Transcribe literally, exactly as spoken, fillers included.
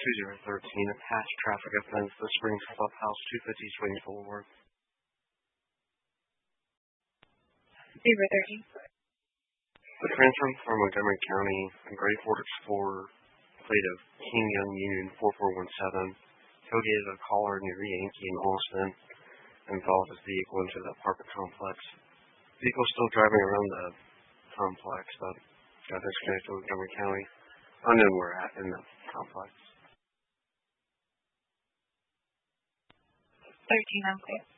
two zero one three, a past traffic offense, the Springs Clubhouse, two fifty Swing Boulevard. zero thirty. The transfer from Montgomery County, Grave Ford Explorer, plate of King Young Union four four one seven, tailgated a caller near Yankee in Austin, and followed his vehicle into the apartment complex. Vehicle still driving around the complex, but got disconnected with Montgomery County. Unknown where at in the complex. thirteen, I'm clear.